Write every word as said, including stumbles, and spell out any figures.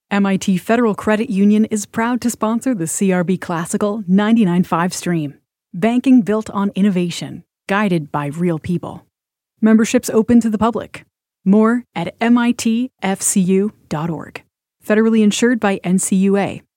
M I T Federal Credit Union is proud to sponsor the C R B Classical ninety-nine point five stream. Banking built on innovation, guided by real people. Memberships open to the public. More at M I T F C U dot org. Federally insured by N C U A.